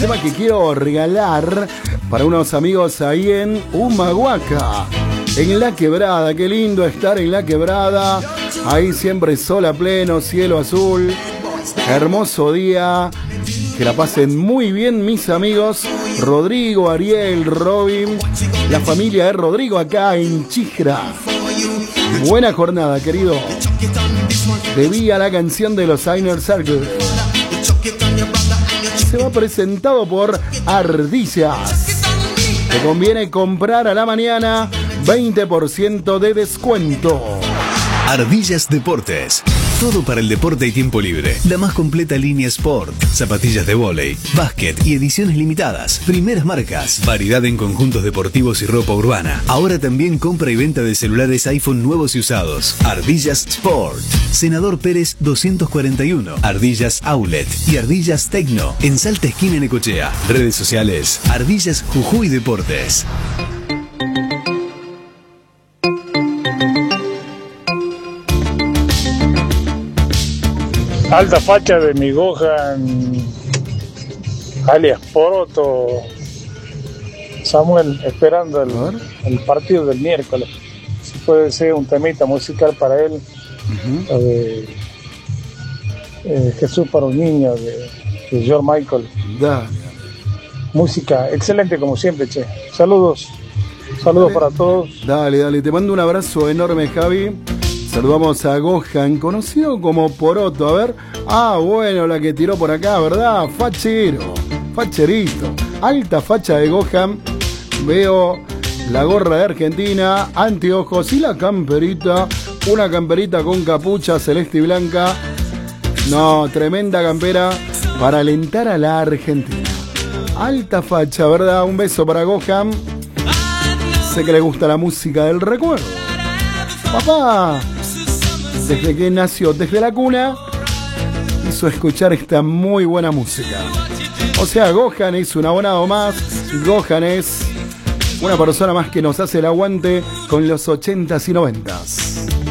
tema que quiero regalar para unos amigos ahí en Humahuaca, en La Quebrada. Qué lindo estar en La Quebrada. Ahí siempre sol a pleno, cielo azul. Hermoso día. Que la pasen muy bien mis amigos Rodrigo, Ariel, Robin, la familia de Rodrigo acá en Chijra. Buena jornada, querido. Debía la canción de los Inner Circle. Se va presentado por Ardillas. Te conviene comprar a la mañana, 20% de descuento. Ardillas Deportes. Todo para el deporte y tiempo libre. La más completa línea Sport. Zapatillas de vóley, básquet y ediciones limitadas. Primeras marcas. Variedad en conjuntos deportivos y ropa urbana. Ahora también compra y venta de celulares iPhone nuevos y usados. Ardillas Sport. Senador Pérez 241. Ardillas Outlet y Ardillas Tecno. En Salta Esquina Necochea. Redes sociales. Ardillas Jujuy Deportes. Alta facha de mi Gohan, alias Poroto. Samuel, esperando el partido del miércoles. Si puede ser un temita musical para él. Jesús para un niño, de George Michael. Música excelente como siempre, che. Saludos para todos. Dale, te mando un abrazo enorme, Javi. Saludamos a Gohan, conocido como Poroto. A ver, bueno, la que tiró por acá, ¿verdad? Facherito. Alta facha de Gohan. Veo la gorra de Argentina, anteojos y la camperita. Una camperita con capucha celeste y blanca. No, tremenda campera para alentar a la Argentina. Alta facha, ¿verdad? Un beso para Gohan. Sé que le gusta la música del recuerdo. Papá, desde que nació, desde la cuna, hizo escuchar esta muy buena música. O sea, Gohan es un abonado más. Gohan es una persona más que nos hace el aguante con los 80s y 90s.